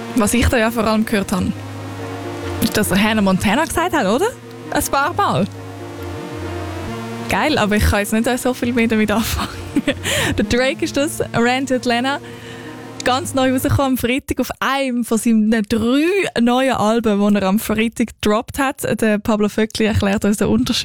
Was ich da ja vor allem gehört habe, ist, dass er Hannah Montana gesagt hat, oder? Ein paar Mal. Geil, aber ich kann jetzt nicht so viel mehr damit anfangen. Der Drake ist das, Rent Atlanta. Ganz neu rausgekommen am Freitag auf einem von seinen 3 neuen Alben, die er am Freitag gedroppt hat. Der Pablo Vöckli erklärt uns den Unterschied.